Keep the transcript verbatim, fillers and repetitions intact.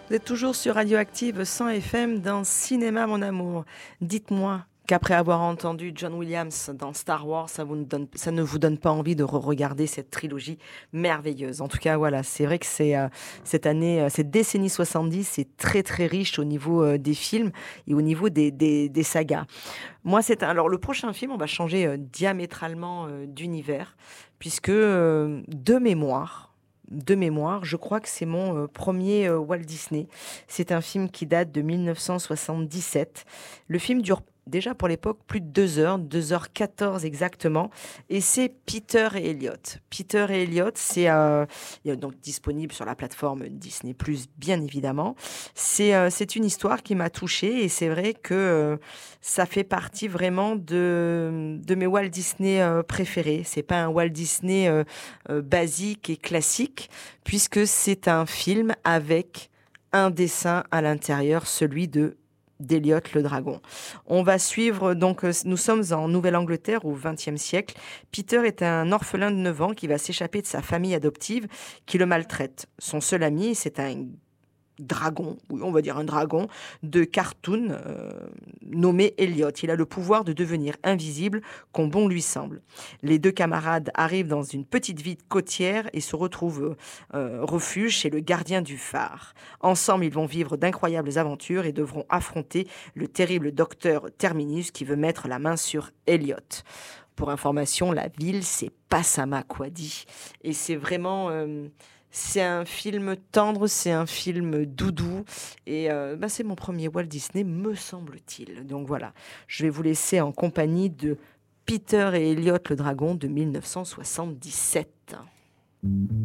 Vous êtes toujours sur Radioactive cent F M dans Cinéma Mon Amour. Dites-moi qu'après avoir entendu John Williams dans Star Wars, ça, vous ne, donne, ça ne vous donne pas envie de re-regarder cette trilogie merveilleuse. En tout cas, voilà, c'est vrai que c'est, euh, cette année, euh, cette décennie soixante-dix, c'est très très riche au niveau euh, des films et au niveau des, des, des sagas. Moi, c'est un, alors le prochain film, on va changer euh, diamétralement euh, d'univers, puisque euh, de mémoire, de mémoire, je crois que c'est mon euh, premier euh, Walt Disney. C'est un film qui date de mille neuf cent soixante-dix-sept. Le film dure déjà pour l'époque plus de deux heures, deux heures quatorze exactement, et c'est Peter et Elliot. Peter et Elliot, c'est euh, donc disponible sur la plateforme Disney+, bien évidemment. C'est euh, c'est une histoire qui m'a touchée, et c'est vrai que euh, ça fait partie vraiment de, de mes Walt Disney euh, préférés. C'est pas un Walt Disney euh, euh, basique et classique, puisque c'est un film avec un dessin à l'intérieur, celui de d'Eliot le dragon. On va suivre, donc, euh, nous sommes en Nouvelle-Angleterre au vingtième siècle. Peter est un orphelin de neuf ans qui va s'échapper de sa famille adoptive qui le maltraite. Son seul ami, c'est un dragon, oui, on va dire un dragon, de cartoon euh, nommé Elliot. Il a le pouvoir de devenir invisible quand bon lui semble. Les deux camarades arrivent dans une petite ville côtière et se retrouvent euh, refuge chez le gardien du phare. Ensemble, ils vont vivre d'incroyables aventures et devront affronter le terrible docteur Terminus qui veut mettre la main sur Elliot. Pour information, la ville, c'est Passamaquoddy. Et c'est vraiment... Euh, c'est un film tendre, c'est un film doudou. Et euh, bah, c'est mon premier Walt Disney, me semble-t-il. Donc voilà, je vais vous laisser en compagnie de Peter et Elliot le dragon de mille neuf cent soixante-dix-sept.